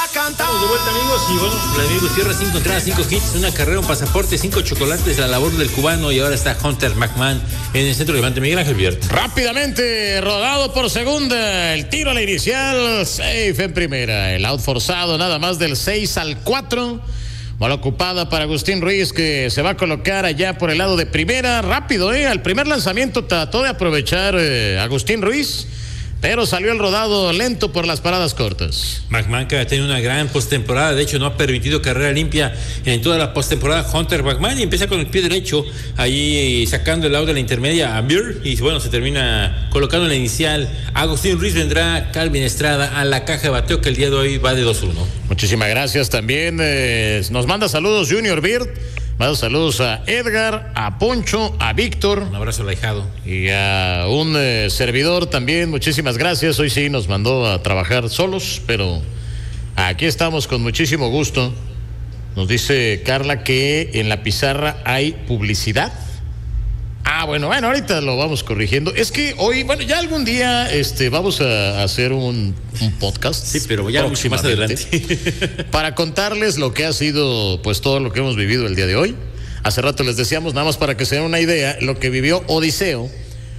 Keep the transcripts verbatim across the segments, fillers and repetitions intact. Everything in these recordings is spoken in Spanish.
Estamos de vuelta, amigos, y bueno, Vladimir Gutiérrez, cinco entradas, cinco hits, una carrera, un pasaporte, cinco chocolates, la labor del cubano, y ahora está Hunter McMahon en el centro de levante. Miguel Ángel Viert. Rápidamente, rodado por segunda, el tiro a la inicial, safe en primera, el out forzado nada más del seis al cuatro. Bola ocupada para Agustín Ruiz, que se va a colocar allá por el lado de primera. Rápido, eh, al primer lanzamiento trató de aprovechar eh, Agustín Ruiz, pero salió el rodado lento por las paradas cortas. McMahon, que ha tenido una gran postemporada, de hecho no ha permitido carrera limpia en toda la postemporada. Hunter McMahon, y empieza con el pie derecho, ahí sacando el lado de la intermedia a Beer, y bueno, se termina colocando en la inicial. Agustín Ruiz, vendrá Calvin Estrada a la caja de bateo, que el día de hoy va de dos uno. Muchísimas gracias también. Eh, nos manda saludos Junior Beard. Mando saludos a Edgar, a Poncho, a Víctor. Un abrazo al ahijado. Y a un eh, servidor también, muchísimas gracias. Hoy sí nos mandó a trabajar solos, pero aquí estamos con muchísimo gusto. Nos dice Carla que en la pizarra hay publicidad. Ah, bueno, bueno, ahorita lo vamos corrigiendo. Es que hoy, bueno, ya algún día este, vamos a hacer un, un podcast. Sí, pero ya mucho más adelante. Para contarles lo que ha sido, pues, todo lo que hemos vivido el día de hoy. Hace rato les decíamos, nada más para que se den una idea, lo que vivió Odiseo.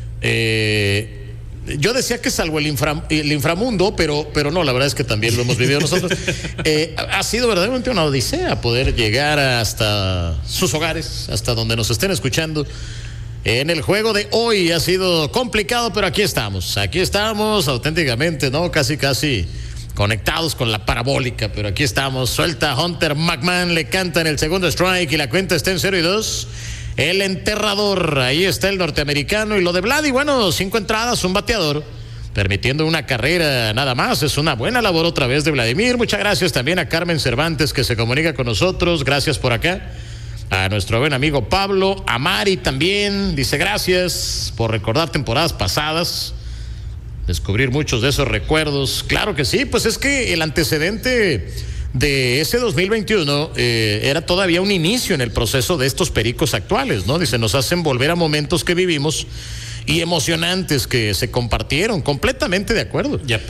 Eh, yo decía que salvo el, infra, el inframundo, pero, pero no, la verdad es que también lo hemos vivido nosotros. Eh, ha sido verdaderamente una odisea poder llegar hasta sus hogares, hasta donde nos estén escuchando. En el juego de hoy ha sido complicado, pero aquí estamos, aquí estamos auténticamente, ¿no? Casi, casi conectados con la parabólica, pero aquí estamos. Suelta Hunter McMahon, le canta en el segundo strike y la cuenta está en cero y dos. El enterrador, ahí está el norteamericano. Y lo de Vladi, bueno, cinco entradas, un bateador, permitiendo una carrera nada más. Es una buena labor otra vez de Vladimir. Muchas gracias también a Carmen Cervantes, que se comunica con nosotros. Gracias por acá. A nuestro buen amigo Pablo, a Mari también, dice gracias por recordar temporadas pasadas, descubrir muchos de esos recuerdos. Claro que sí, pues es que el antecedente de ese dos mil veintiuno eh, era todavía un inicio en el proceso de estos pericos actuales, ¿no? Dice, nos hacen volver a momentos que vivimos y emocionantes que se compartieron. Completamente de acuerdo. Ya